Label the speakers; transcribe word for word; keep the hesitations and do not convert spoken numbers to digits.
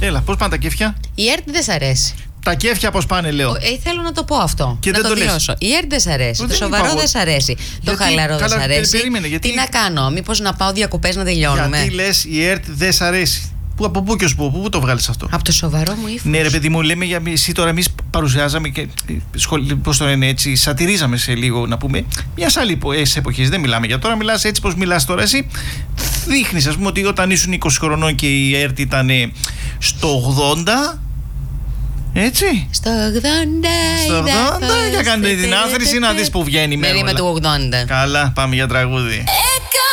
Speaker 1: Έλα, πώς πάνε τα κέφια?
Speaker 2: Η ΕΡΤ δεν σ' αρέσει.
Speaker 1: Τα κέφια πώς πάνε, λέω.
Speaker 2: Ε, θέλω να το πω αυτό.
Speaker 1: Και
Speaker 2: να
Speaker 1: δεν
Speaker 2: το
Speaker 1: το λες.
Speaker 2: δηλώσω. Η ΕΡΤ δεν σ' αρέσει.
Speaker 1: Δεν
Speaker 2: το σοβαρό
Speaker 1: είπα
Speaker 2: δεν σ' αρέσει.
Speaker 1: Γιατί?
Speaker 2: Το χαλαρό δεν
Speaker 1: Καλά,
Speaker 2: σ' αρέσει.
Speaker 1: περίμενε, γιατί?
Speaker 2: Τι να κάνω, μήπως να πάω διακοπές να τελειώνουμε?
Speaker 1: Γιατί λες η ΕΡΤ δεν σ' αρέσει? Που, από πού και ως πού, πού το βγάλεις αυτό?
Speaker 2: Από το σοβαρό μου ύφος.
Speaker 1: Ναι, ρε παιδί μου, λέμε για εσύ τώρα. Εμείς παρουσιάζαμε και. Πώς το λένε έτσι, σατυρίζαμε σε λίγο να πούμε μια άλλη εποχή. Δεν μιλάμε για τώρα, μιλάς έτσι πως μιλάς τώρα εσύ. Δείχνεις, ας πούμε, ότι όταν ήσουν είκοσι χρονών και η ΕΡΤ ήταν στο ογδόντα. Έτσι.
Speaker 2: Στο ογδόντα.
Speaker 1: Στο ογδόντα, για κάντε την άθρηση να δεις που βγαίνει η μέρα.
Speaker 2: Με του ογδόντα.
Speaker 1: Καλά, πάμε για τραγούδι.